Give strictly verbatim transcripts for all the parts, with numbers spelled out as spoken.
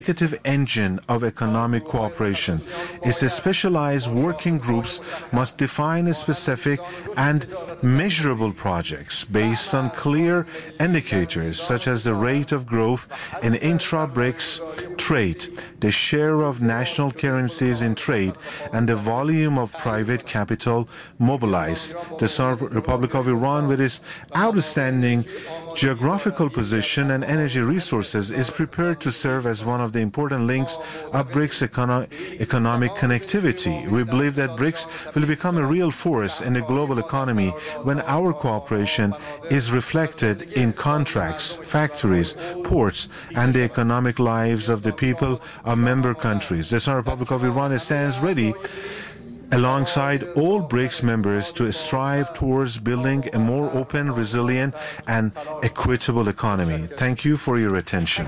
indicative engine of economic cooperation. Its specialized working groups must define specific and measurable projects based on clear indicators such as the rate of growth in intra-BRICS trade, the share of national currencies in trade, and the volume of private capital mobilized. The Islamic Republic of Iran, with its outstanding geographical position and energy resources, is prepared to serve as one of the important links of BRICS econo economic connectivity. We believe that BRICS will become a real force in the global economy when our cooperation is reflected in contracts, factories, ports, and the economic lives of the people of member countries. The Islamic Republic of Iran stands ready alongside all BRICS members to strive towards building a more open, resilient, and equitable economy. Thank you for your attention.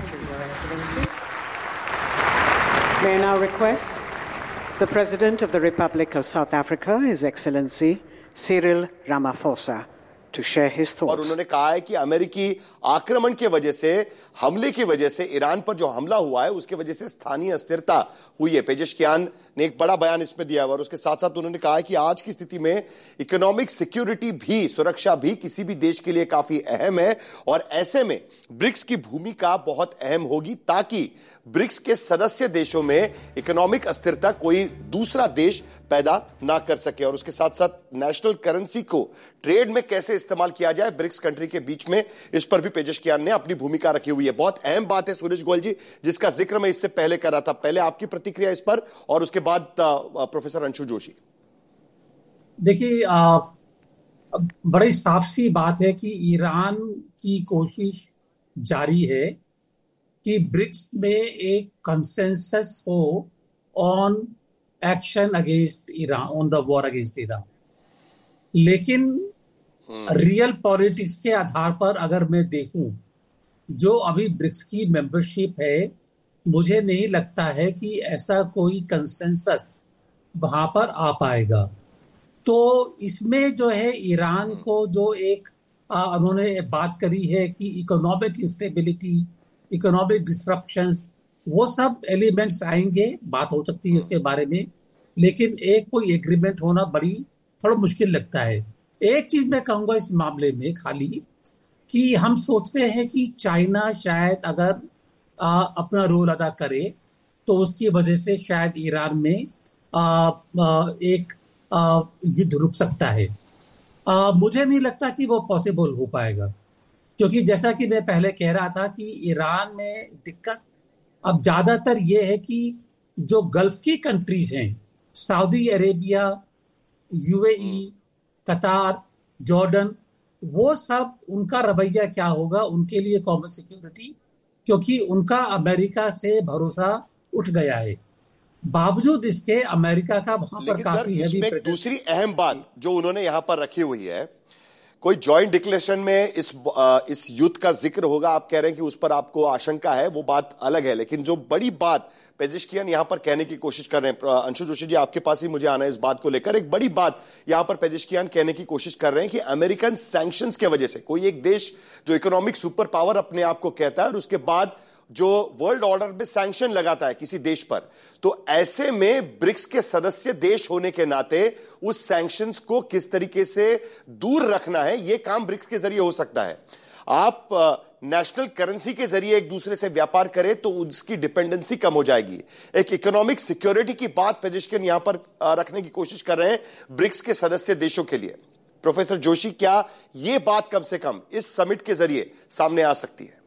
May I now request the President of the Republic of South Africa, His Excellency Cyril Ramaphosa, to share his thoughts. और उन्होंने कहा है कि अमेरिकी आक्रमण के वजह से, हमले की वजह से, ईरान पर जो हमला हुआ है उसके वजह से स्थानीय अस्थिरता हुई है। पेजेशकियान ने एक बड़ा बयान इसमें दिया है और उसके साथ साथ उन्होंने कहा है कि आज की स्थिति में इकोनॉमिक सिक्योरिटी भी, सुरक्षा भी किसी भी देश के लिए काफी अहम है और ऐसे में ब्रिक्स की भूमिका बहुत अहम होगी ताकि ब्रिक्स के सदस्य देशों में इकोनॉमिक अस्थिरता कोई दूसरा देश पैदा ना कर सके। और उसके साथ साथ नेशनल करेंसी को ट्रेड में कैसे इस्तेमाल किया जाए ब्रिक्स कंट्री के बीच में, इस पर भी पेजेशकियान ने अपनी भूमिका रखी हुई है। बहुत अहम बात है सूरज गोयल जी, जिसका जिक्र मैं इससे पहले कर रहा था। पहले आपकी प्रतिक्रिया इस पर और उसके बाद प्रोफेसर अंशु जोशी। देखिए, बड़ी साफ सी बात है कि ईरान की कोशिश जारी है कि ब्रिक्स में एक कंसेंसस हो on action against Iran, on the war against Iran. लेकिन रियल पॉलिटिक्स के आधार पर अगर मैं देखूं, जो अभी ब्रिक्स की मेंबरशिप है, मुझे नहीं लगता है कि ऐसा कोई कंसेंसस वहां पर आ पाएगा। तो इसमें जो है ईरान को जो एक उन्होंने बात करी है कि इकोनॉमिक इंस्टेबिलिटी, इकोनॉमिक डिस्ट्रप्शंस, वो सब एलिमेंट्स आएंगे, बात हो सकती है उसके बारे में, लेकिन एक कोई एग्रीमेंट होना बड़ी थोड़ा मुश्किल लगता है। एक चीज मैं कहूंगा इस मामले में खाली कि हम सोचते हैं कि चाइना शायद अगर आ, अपना रोल अदा करे तो उसकी वजह से शायद ईरान में आ, आ, एक आ, युद्ध रुक सकता है। आ, मुझे नहीं लगता कि वो पॉसिबल हो पाएगा, क्योंकि जैसा कि मैं पहले कह रहा था कि ईरान में दिक्कत अब ज्यादातर ये है कि जो गल्फ की कंट्रीज हैं, सऊदी अरेबिया, यूएई, कतार, जॉर्डन, वो सब उनका रवैया क्या होगा उनके लिए कॉमन सिक्योरिटी, क्योंकि उनका अमेरिका से भरोसा उठ गया है। बावजूद इसके अमेरिका का वहां पर काफी हैवी प्रेशर। दूसरी अहम बात जो उन्होंने यहां पर रखी हुई है, कोई जॉइंट डिक्लेरेशन में इस इस युद्ध का जिक्र होगा, आप कह रहे हैं कि उस पर आपको आशंका है, वो बात अलग है। लेकिन जो बड़ी बात पेजेशकियान यहां पर कहने की कोशिश कर रहे हैं, अंशु जोशी जी आपके पास ही मुझे आना है इस बात को लेकर, एक बड़ी बात यहां पर पेजेशकियान कहने की कोशिश कर रहे हैं कि अमेरिकन सैंक्शंस के वजह से कोई एक देश जो इकोनॉमिक सुपर पावर अपने आप को कहता है और उसके बाद जो वर्ल्ड ऑर्डर में सैंक्शन लगाता है किसी देश पर, तो ऐसे में ब्रिक्स के सदस्य देश होने के नाते उस सैंक्शंस को किस तरीके से दूर रखना है, यह काम ब्रिक्स के जरिए हो सकता है। आप नेशनल करेंसी के जरिए एक दूसरे से व्यापार करें तो उसकी डिपेंडेंसी कम हो जाएगी। एक इकोनॉमिक सिक्योरिटी की बात पेजेशकियान यहां पर रखने की कोशिश कर रहे हैं ब्रिक्स के सदस्य देशों के लिए। प्रोफेसर जोशी, क्या यह बात कम से कम इस समिट के जरिए सामने आ सकती है?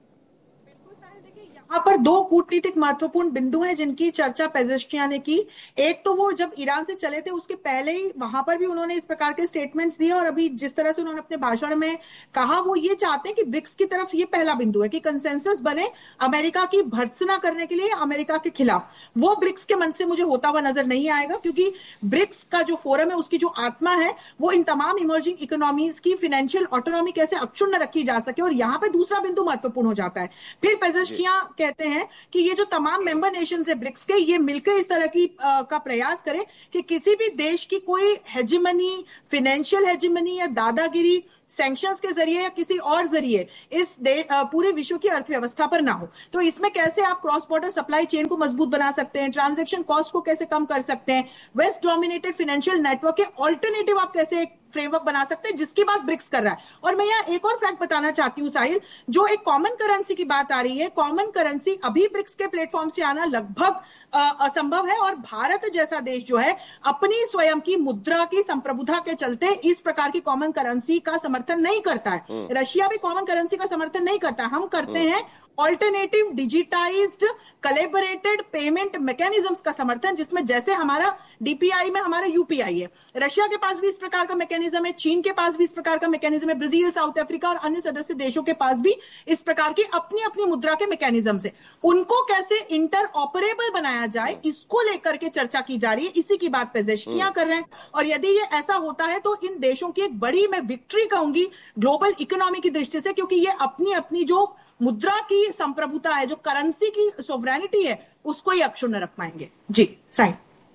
यहाँ पर दो कूटनीतिक महत्वपूर्ण बिंदु हैं जिनकी चर्चा पेजेशकियान ने की। एक तो वो जब ईरान से चले थे उसके पहले ही वहां पर भी उन्होंने इस प्रकार के स्टेटमेंट्स दिए और अभी जिस तरह से उन्होंने अपने भाषण में कहा, वो ये चाहते हैं कि ब्रिक्स की तरफ ये पहला बिंदु है कि कंसेंसस बने अमेरिका की भर्त्सना करने के लिए अमेरिका के खिलाफ। वो ब्रिक्स के मन से मुझे होता हुआ नजर नहीं आएगा, क्योंकि ब्रिक्स का जो फोरम है उसकी जो आत्मा है वो इन तमाम इमर्जिंग इकोनॉमीज की फाइनेंशियल ऑटोनॉमी कैसे अक्षुण्ण रखी जा सके। और यहाँ पे दूसरा बिंदु महत्वपूर्ण हो जाता है। फिर पेजेशकियान कहते हैं कि ये जो तमाम मेंबर नेशंस है ब्रिक्स के, ये मिलकर इस तरह की आ, का प्रयास करें कि किसी भी देश की कोई हेजिमनी, फाइनेंशियल हेजिमनी या दादागिरी सैंक्शंस के जरिए या किसी और जरिए इस पूरे विश्व की अर्थव्यवस्था पर ना हो। तो इसमें कैसे आप क्रॉस बॉर्डर सप्लाई चेन को मजबूत बना सकते हैं, ट्रांजैक्शन कॉस्ट को कैसे कम कर सकते हैं, वेस्ट डोमिनेटेड फाइनेंशियल नेटवर्क के ऑल्टरनेटिव आप कैसे एक फ्रेमवर्क बना सकते हैं, जिसकी बात ब्रिक्स कर रहा है। और मैं यहाँ एक और फैक्ट बताना चाहती हूँ साहिल, जो एक कॉमन करेंसी की बात आ रही है, कॉमन करेंसी अभी ब्रिक्स के प्लेटफॉर्म से आना लगभग असंभव है, और भारत जैसा देश जो है अपनी स्वयं की मुद्रा की संप्रभुता के चलते इस प्रकार की कॉमन करेंसी का समर्थन नहीं करता है। रशिया भी कॉमन करेंसी का समर्थन नहीं करता है। हम करते हैं alternative digitised collaborated payment mechanisms का समर्थन, जिसमें जैसे हमारा डीपीआई में हमारा यूपीआई है, रशिया के पास भी इस प्रकार का मैकेनिज्म है, चीन के पास भी इस प्रकार का मैकेनिज्म है, ब्राजील, साउथ अफ्रीका और अन्य सदस्य देशों के पास भी इस प्रकार की अपनी अपनी मुद्रा के मैकेनिज्म है। उनको कैसे इंटर ऑपरेबल बनाया जाए, इसको लेकर के चर्चा की जा रही है, इसी की बात पेजेश्कियां कर रहे हैं। और यदि ये ऐसा होता है तो इन देशों की एक बड़ी मैं विक्ट्री कहूंगी ग्लोबल इकोनॉमी की दृष्टि से, क्योंकि ये अपनी अपनी जो मुद्रा की संप्रभुता है, जो करेंसी की सोवरेनिटी है, उसको ही अक्षुण्ण रख पाएंगे। जी साईं,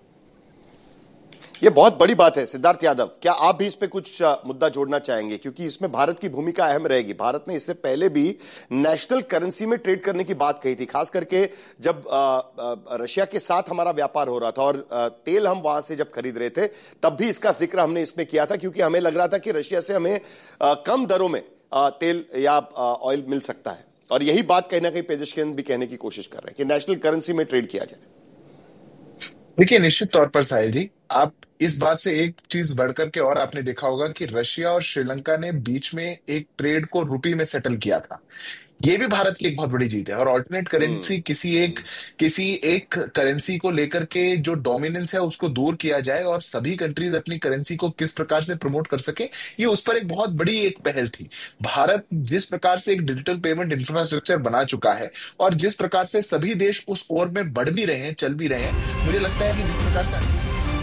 ये बहुत बड़ी बात है। सिद्धार्थ यादव, क्या आप भी इस पे कुछ मुद्दा जोड़ना चाहेंगे, क्योंकि इसमें भारत की भूमिका अहम रहेगी। भारत ने इससे पहले भी नेशनल करेंसी में ट्रेड करने की बात कही थी, खास करके जब आ, आ, रशिया के साथ हमारा व्यापार हो रहा था और आ, तेल हम वहां से जब खरीद रहे थे, तब भी इसका जिक्र हमने इसमें किया था, क्योंकि हमें लग रहा था कि रशिया से हमें आ, कम दरों में आ, तेल या ऑयल मिल सकता है। और यही बात कहीं ना कहीं पेजेश्कियान भी कहने की कोशिश कर रहे हैं कि नेशनल करेंसी में ट्रेड किया जाए। देखिए, निश्चित तौर पर साहिल जी, आप इस बात से एक चीज बढ़कर के और आपने देखा होगा कि रशिया और श्रीलंका ने बीच में एक ट्रेड को रुपये में सेटल किया था। ये भी भारत की एक बहुत बड़ी जीत है। और ऑल्टरनेट करेंसी किसी एक किसी एक करेंसी को लेकर के जो डोमिनेंस है उसको दूर किया जाए और सभी कंट्रीज अपनी करेंसी को किस प्रकार से प्रमोट कर सके, ये उस पर एक बहुत बड़ी एक पहल थी। भारत जिस प्रकार से एक डिजिटल पेमेंट इंफ्रास्ट्रक्चर बना चुका है और जिस प्रकार से सभी देश उस ओर में बढ़ भी रहे हैं, चल भी रहे हैं, मुझे लगता है कि जिस प्रकार से।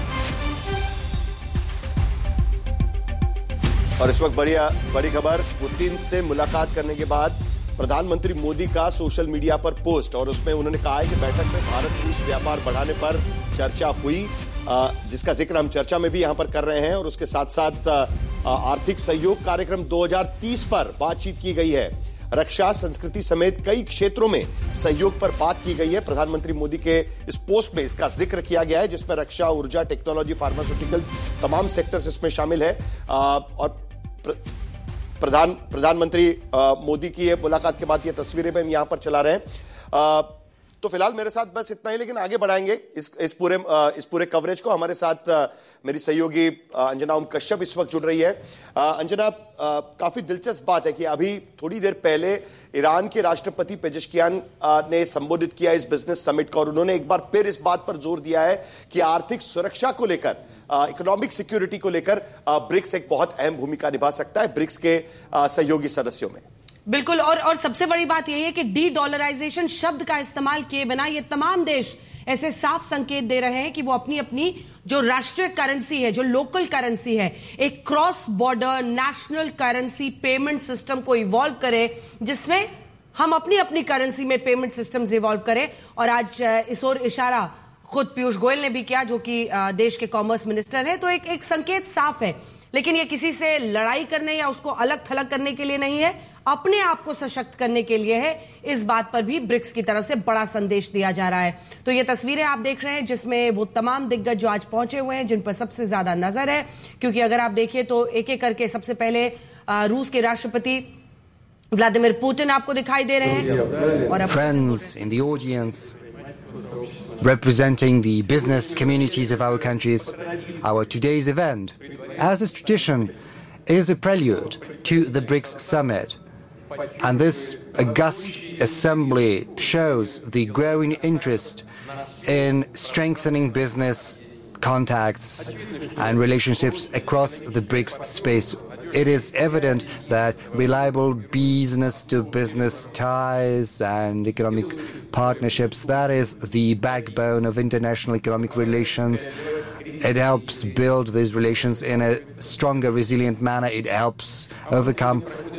और इस वक्त बढ़िया बड़ी खबर, पुतिन से मुलाकात करने के बाद प्रधानमंत्री मोदी का सोशल मीडिया पर पोस्ट, और उसमें उन्होंने कहा है कि बैठक में भारत रूस व्यापार बढ़ाने पर चर्चा हुई, जिसका जिक्र हम चर्चा में भी यहां पर कर रहे हैं। और उसके साथ साथ आर्थिक सहयोग कार्यक्रम दो हज़ार तीस पर बातचीत की गई है। रक्षा, संस्कृति समेत कई क्षेत्रों में सहयोग पर बात की गई है। प्रधानमंत्री मोदी के इस पोस्ट में इसका जिक्र किया गया है, जिसमें रक्षा, ऊर्जा, टेक्नोलॉजी, फार्मास्यूटिकल्स, तमाम सेक्टर्स इसमें शामिल है। और प्र, प्रधान प्रधानमंत्री मोदी की ये मुलाकात के बाद ये तस्वीरें भी हम यहां पर चला रहे हैं। आ, तो फिलहाल मेरे साथ बस इतना ही, लेकिन आगे बढ़ाएंगे इस इस पूरे इस पूरे कवरेज को। हमारे साथ मेरी सहयोगी अंजना ओम कश्यप इस वक्त जुड़ रही है। अंजना, काफी दिलचस्प बात है कि अभी थोड़ी देर पहले ईरान के राष्ट्रपति पेजेश्कियान ने संबोधित किया इस बिजनेस समिट को, और उन्होंने एक बार फिर इस बात पर जोर दिया है कि आर्थिक सुरक्षा को लेकर, इकोनॉमिक सिक्योरिटी को लेकर ब्रिक्स एक बहुत अहम भूमिका निभा सकता है ब्रिक्स के सहयोगी सदस्यों में। बिल्कुल, और और सबसे बड़ी बात यही है कि डी डॉलराइजेशन शब्द का इस्तेमाल किए बिना ये तमाम देश ऐसे साफ संकेत दे रहे हैं कि वो अपनी अपनी जो राष्ट्रीय करेंसी है, जो लोकल करेंसी है, एक cross border national currency payment system को इवॉल्व करे, जिसमें हम अपनी अपनी करेंसी में पेमेंट सिस्टम्स इवॉल्व करें। और आज इस ओर इशारा खुद पीयूष गोयल ने भी किया, जो कि देश के कॉमर्स मिनिस्टर हैं। तो एक एक संकेत साफ है, लेकिन ये किसी से लड़ाई करने या उसको अलग थलग करने के लिए नहीं है, अपने आप को सशक्त करने के लिए है। इस बात पर भी ब्रिक्स की तरफ से बड़ा संदेश दिया जा रहा है। तो ये तस्वीरें आप देख रहे हैं, जिसमें वो तमाम दिग्गज जो आज पहुंचे हुए हैं, जिन पर सबसे ज्यादा नजर है, क्योंकि अगर आप देखिए तो एक एक करके सबसे पहले रूस के राष्ट्रपति व्लादिमीर पुतिन आपको दिखाई दे रहे हैं। और friends in the audience representing the business communities of our countries, our today's event, as is tradition, is a prelude to the BRICS summit. And this august assembly shows the growing interest in strengthening business contacts and relationships across the BRICS space. It is evident that reliable business-to-business ties and economic partnerships, that is the backbone of international economic relations. It helps build these relations in a stronger, resilient manner. It helps overcome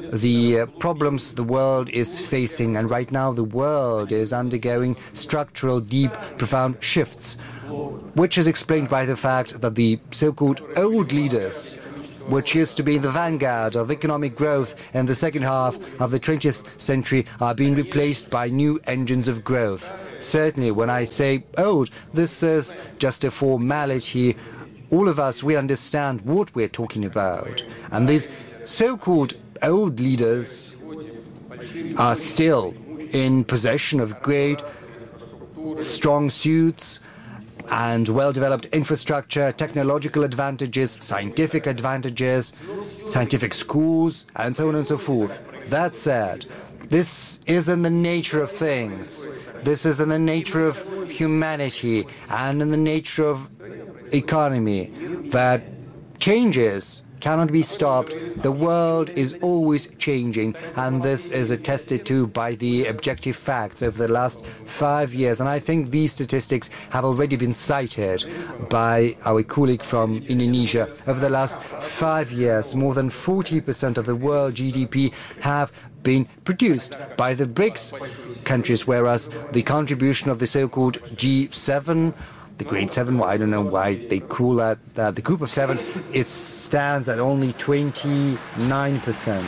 the uh, problems the world is facing. And right now the world is undergoing structural, deep, profound shifts, which is explained by the fact that the so-called old leaders, which used to be the vanguard of economic growth in the second half of the twentieth century, are being replaced by new engines of growth. Certainly, when I say old, this is just a formality. All of us, we understand what we're talking about. And these so-called old leaders are still in possession of great, strong suits and well-developed infrastructure, technological advantages, scientific advantages, scientific schools, and so on and so forth. That said, this is in the nature of things. This is in the nature of humanity and in the nature of economy, that changes cannot be stopped. The world is always changing, and this is attested to by the objective facts of the last five years. And I think these statistics have already been cited by our colleague from Indonesia. Over the last five years, more than forty percent of the world G D P have been produced by the BRICS countries, whereas the contribution of the so-called G seven, the Great Seven, well, I don't know why they call that, uh, the Group of Seven, it stands at only twenty-nine percent.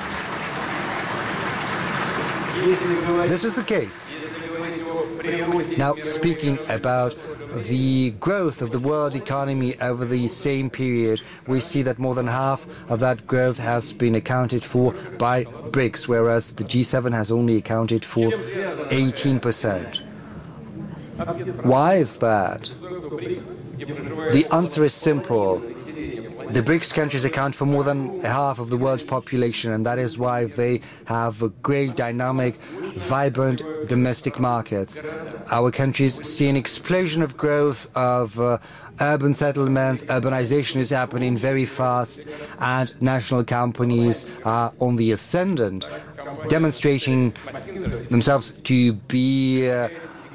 This is the case. Now, speaking about the growth of the world economy over the same period, we see that more than half of that growth has been accounted for by BRICS, whereas the G seven has only accounted for eighteen percent. Why is that? The answer is simple. The BRICS countries account for more than half of the world's population, and that is why they have a great, dynamic, vibrant domestic markets. Our countries see an explosion of growth of uh, urban settlements. Urbanization is happening very fast, and national companies are on the ascendant, demonstrating themselves to be uh,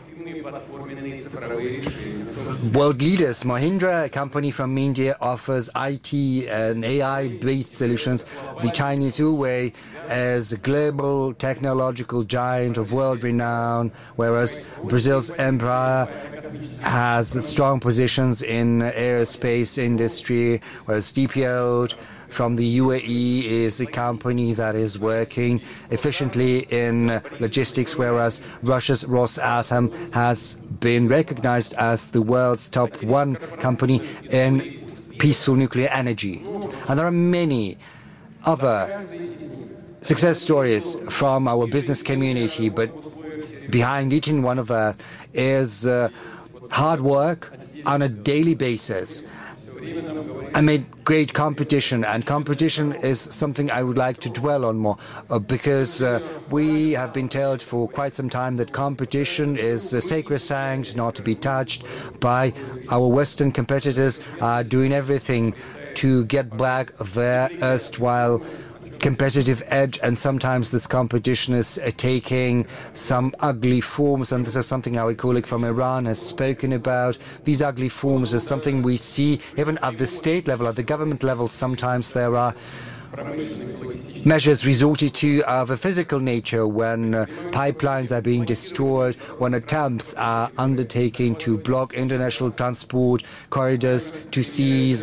world leaders. Mahindra, a company from India, offers I T and A I-based solutions. The Chinese Huawei is a global technological giant of world renown, whereas Brazil's Embraer has strong positions in aerospace industry, whereas D P O from the U A E is a company that is working efficiently in logistics, whereas Russia's Rosatom has been recognized as the world's top one company in peaceful nuclear energy. And there are many other success stories from our business community, but behind each and one of that is uh, hard work on a daily basis amid great competition. And competition is something I would like to dwell on more, uh, because uh, we have been told for quite some time that competition is uh, sacrosanct, not to be touched by our Western competitors, uh, doing everything to get back their erstwhile competitive edge, and sometimes this competition is uh, taking some ugly forms, and this is something our colleague from Iran has spoken about. These ugly forms is something we see even at the state level, at the government level. Sometimes there are measures resorted to of a physical nature, when uh, pipelines are being destroyed, when attempts are undertaken to block international transport corridors, to seize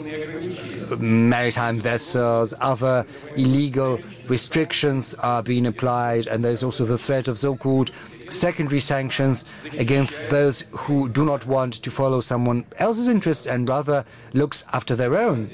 maritime vessels. Other illegal restrictions are being applied, and there's also the threat of so-called secondary sanctions against those who do not want to follow someone else's interest and rather looks after their own.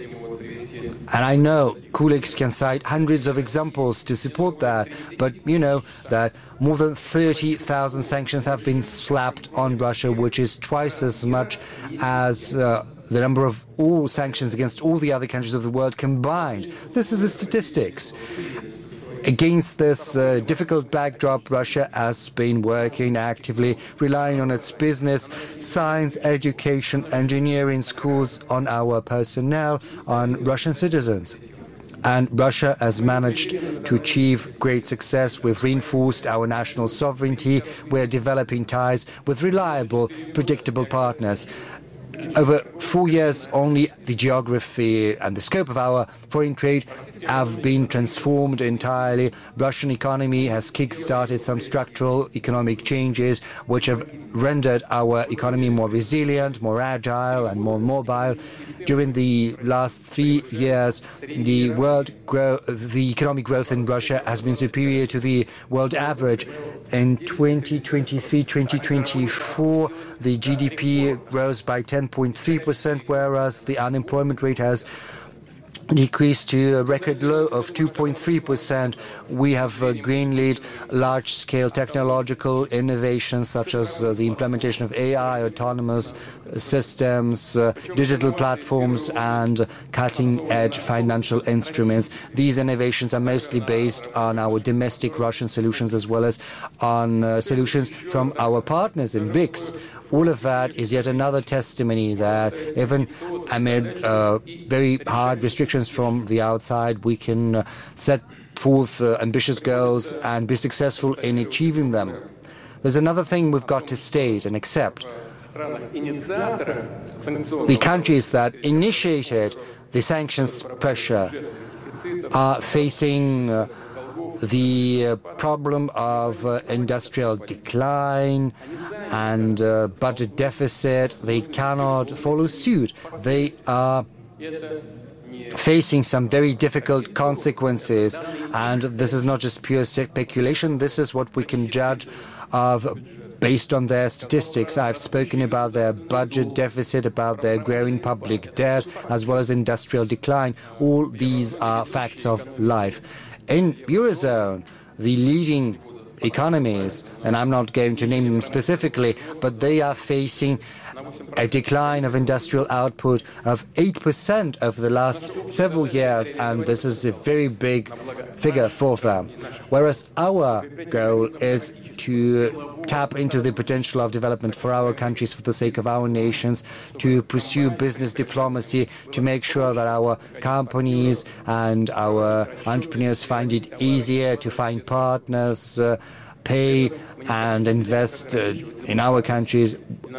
And I know colleagues can cite hundreds of examples to support that, but you know that more than thirty thousand sanctions have been slapped on Russia, which is twice as much as uh, the number of all sanctions against all the other countries of the world combined. This is the statistics. Against this uh, difficult backdrop, Russia has been working actively, relying on its business, science, education, engineering schools, on our personnel, on Russian citizens. And Russia has managed to achieve great success. We've reinforced our national sovereignty. We're developing ties with reliable, predictable partners. over four years, only the geography and the scope of our foreign trade have been transformed entirely. Russian economy has kick-started some structural economic changes which have rendered our economy more resilient, more agile and more mobile. During the last three years, the world grow, the economic growth in Russia has been superior to the world average. In twenty twenty-three twenty twenty-four, the G D P rose by ten point three percent, whereas the unemployment rate has decreased to a record low of two point three percent. We have uh, greenlit large-scale technological innovations such as uh, the implementation of A I, autonomous uh, systems, uh, digital platforms, and cutting-edge financial instruments. These innovations are mostly based on our domestic Russian solutions as well as on uh, solutions from our partners in BRICS. All of that is yet another testimony that even amid uh, very hard restrictions from the outside, we can uh, set forth uh, ambitious goals and be successful in achieving them. There's another thing we've got to state and accept. The countries that initiated the sanctions pressure are facing uh, the uh, problem of uh, industrial decline and uh, budget deficit. They cannot follow suit. They are facing some very difficult consequences, and this is not just pure speculation. This is what we can judge of based on their statistics. I've spoken about their budget deficit, about their growing public debt, as well as industrial decline. All these are facts of life. In Eurozone, the leading economies, and I'm not going to name them specifically, but they are facing a decline of industrial output of eight percent over the last several years, and this is a very big figure for them. Whereas our goal is to tap into the potential of development for our countries for the sake of our nations, to pursue business diplomacy, to make sure that our companies and our entrepreneurs find it easier to find partners, uh, pay and invest uh, in our countries.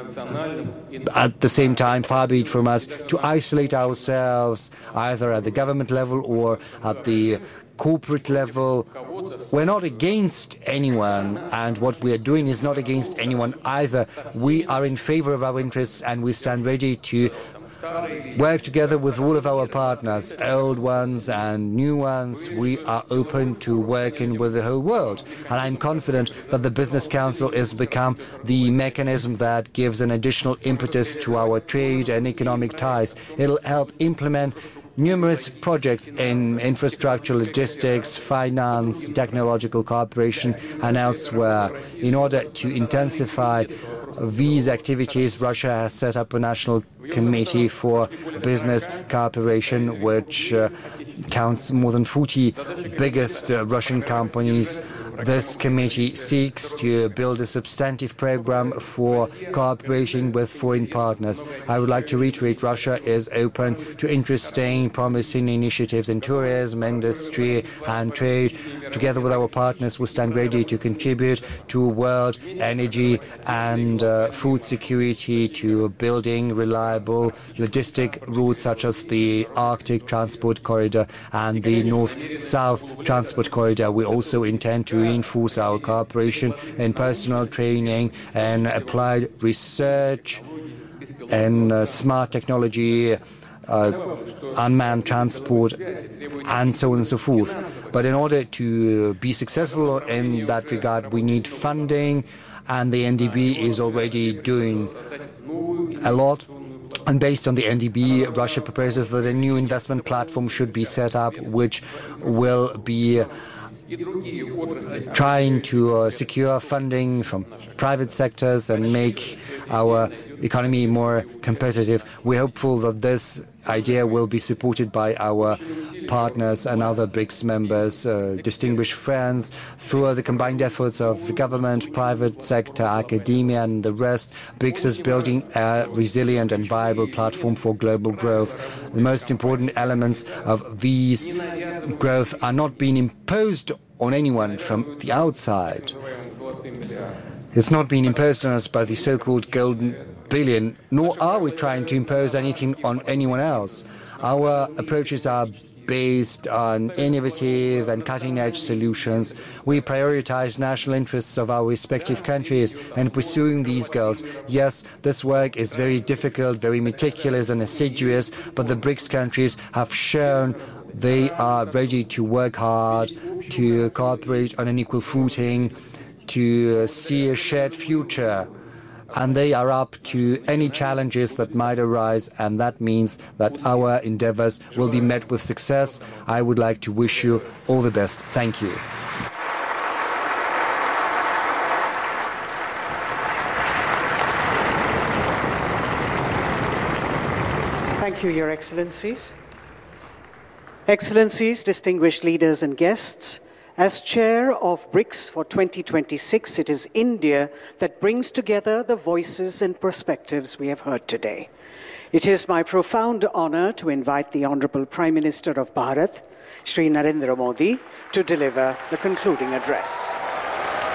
At the same time, far be it from us to isolate ourselves either at the government level or at the corporate level. We're not against anyone, and what we are doing is not against anyone either. We are in favor of our interests, and we stand ready to work together with all of our partners, old ones and new ones. We are open to working with the whole world, and I'm confident that the Business Council has become the mechanism that gives an additional impetus to our trade and economic ties. It'll help implement numerous projects in infrastructure, logistics, finance, technological cooperation, and elsewhere. In order to intensify these activities, Russia has set up a national committee for business cooperation, which uh, counts more than forty biggest uh, Russian companies. This committee seeks to build a substantive program for cooperation with foreign partners. I would like to reiterate, Russia is open to interesting, promising initiatives in tourism, industry, and trade. Together with our partners, we stand ready to contribute to world energy and uh, food security, to building reliable logistic routes such as the Arctic Transport Corridor and the North-South Transport Corridor. We also intend to reinforce our cooperation in personal training and applied research and uh, smart technology, uh, unmanned transport, and so on and so forth. But in order to be successful in that regard, we need funding, and the N D B is already doing a lot. And based on the N D B, Russia proposes that a new investment platform should be set up, which will be trying to uh, secure funding from private sectors and make our economy more competitive. We're hopeful that this idea will be supported by our partners and other BRICS members, uh, distinguished friends. Through the combined efforts of the government, private sector, academia, and the rest, BRICS is building a resilient and viable platform for global growth. The most important elements of these growth are not being imposed on anyone from the outside. It's not been imposed on us by the so-called golden billion, nor are we trying to impose anything on anyone else. Our approaches are based on innovative and cutting-edge solutions. We prioritize national interests of our respective countries and pursuing these goals. Yes, this work is very difficult, very meticulous and assiduous, but the BRICS countries have shown they are ready to work hard, to cooperate on an equal footing, to see a shared future, and they are up to any challenges that might arise, and that means that our endeavors will be met with success. I would like to wish you all the best. Thank you. Thank you, Your Excellencies. Excellencies, distinguished leaders and guests, as chair of BRICS for twenty twenty-six, it is India that brings together the voices and perspectives we have heard today. It is my profound honor to invite the Honorable Prime Minister of Bharat, Shri Narendra Modi, to deliver the concluding address.